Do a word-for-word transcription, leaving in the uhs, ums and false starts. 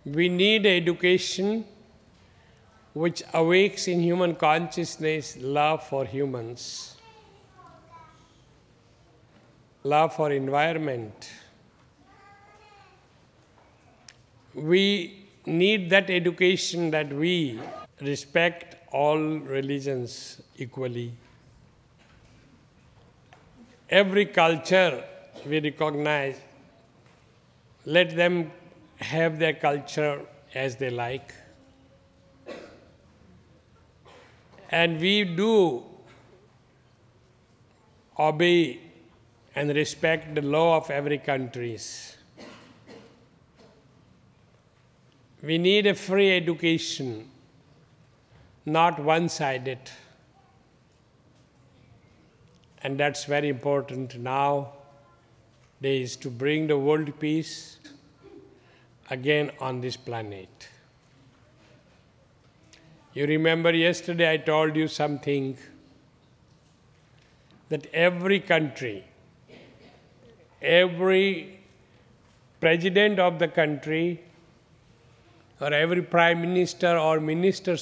We need education which awakes in human consciousness love for humans, love for environment. We need that education that we respect all religions equally. Every culture we recognize, let them have their culture as they like. And we do obey and respect the law of every country. We need a free education, not one-sided. And that's very important nowadays to bring the world peace again on this planet. You remember yesterday I told you something, that every country, every president of the country, or every prime minister or ministers